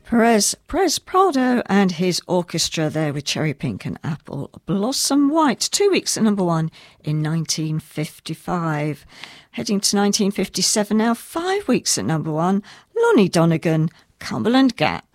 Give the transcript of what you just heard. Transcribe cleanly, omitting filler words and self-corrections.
Perez Prado and his orchestra there with Cherry Pink and Apple Blossom White, 2 weeks at number one in 1955. Heading to 1957 now, 5 weeks at number one, Lonnie Donegan, Cumberland Gap.